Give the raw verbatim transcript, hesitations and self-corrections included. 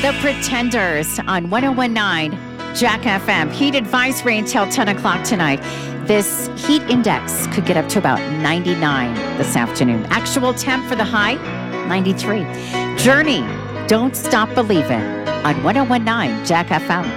The Pretenders on one oh one point nine Jack F M. Heat advisory until ten o'clock tonight. This heat index could get up to about ninety-nine this afternoon. Actual temp for the high, ninety-three. Journey, Don't Stop Believing on one oh one point nine Jack F M.